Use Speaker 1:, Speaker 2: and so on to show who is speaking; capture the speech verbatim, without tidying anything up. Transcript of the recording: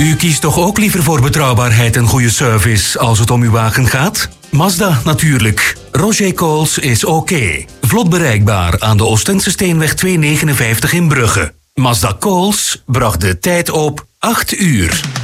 Speaker 1: U kiest toch ook liever voor betrouwbaarheid en goede service als het om uw wagen gaat? Mazda natuurlijk. Roger Coles is oké. Vlot bereikbaar aan de Oostense Steenweg tweehonderdnegenenvijftig in Brugge. Mazda Coles bracht de tijd op acht uur.